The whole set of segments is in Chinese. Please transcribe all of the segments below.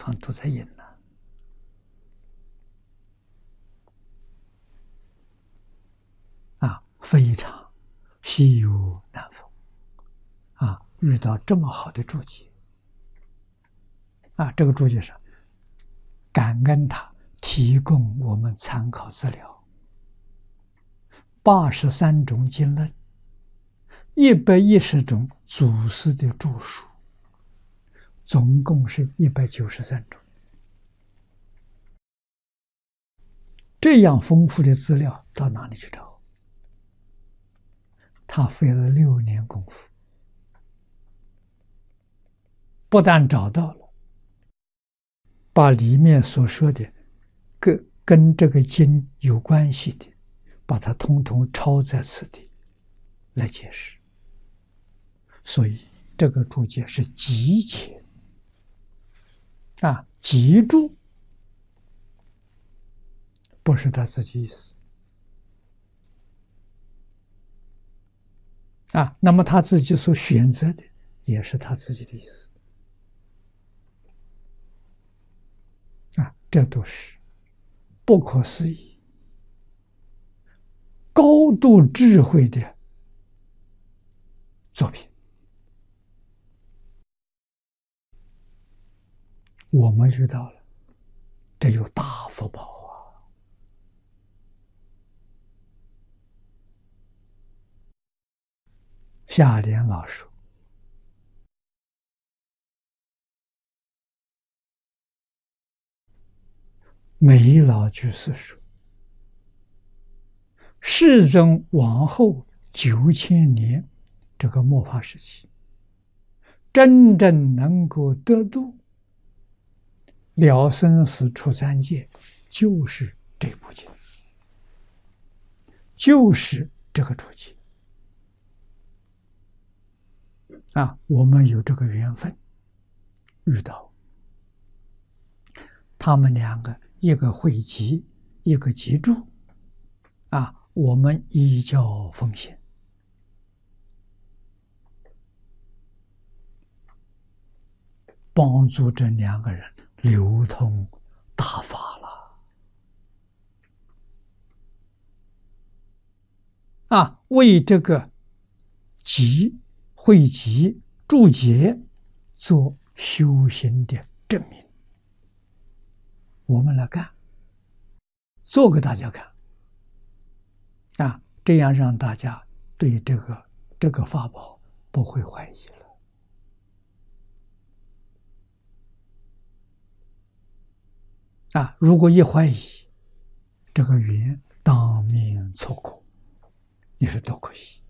常都在印呢。非常稀有难逢遇到这么好的注解这个注解上，感恩他提供我们参考资料，83种经论，110种祖师的著述，总共是193种。这样丰富的资料到哪里去找？他费了6年功夫，不但找到了，把里面所说的跟这个经有关系的，把它通通抄在此地来解释。所以这个注解是极简极注，不是他自己意思那么他自己所选择的也是他自己的意思这都是不可思议、高度智慧的作品。我们遇到了，这有大福报下联老说，梅老居士说，世尊往后9000年这个末法时期，真正能够得度了生死出三界，就是这部经，就是这个注解我们有这个缘分遇到他们两个，一个汇集，一个集注我们依教奉行，帮助这2个人流通大法了为这个汇集注解做修行的证明。我们来干，做给大家看这样让大家对这个法宝不会怀疑了如果一怀疑，这个缘当面错过，你说多可惜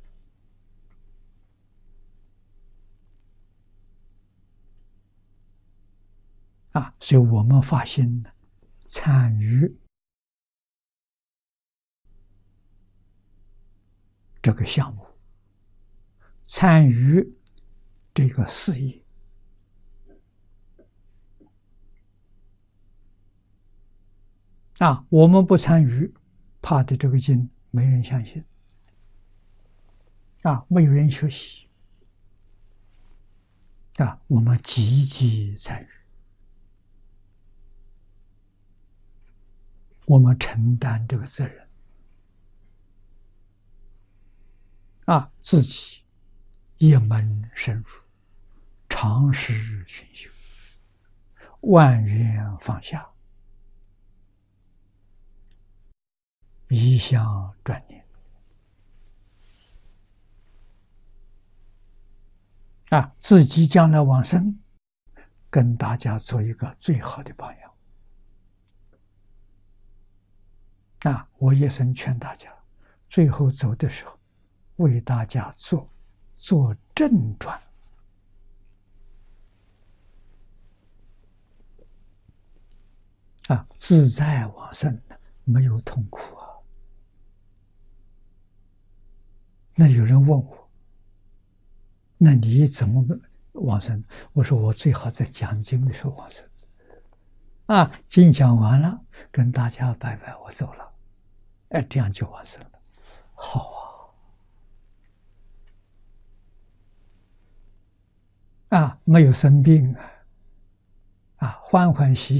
所以我们发心参与这个项目，参与这个事业我们不参与，怕的这个经没人相信没有人学习我们积极参与，我们承担这个责任自己一门深入，长时熏修，万缘放下，一向专念自己将来往生，跟大家做一个最好的榜样我一生劝大家，最后走的时候为大家做正传自在往生没有痛苦那有人问我，那你怎么往生？我说我最好在讲经的时候往生经讲完了跟大家拜拜，我走了这样就往生了。好没有生病欢欢喜